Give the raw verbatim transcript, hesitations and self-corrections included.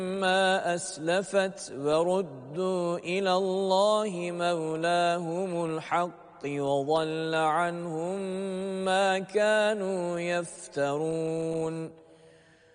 ما أسلفت وردوا إلى الله مولاهم الحق وضل عنهم ما كانوا يفترون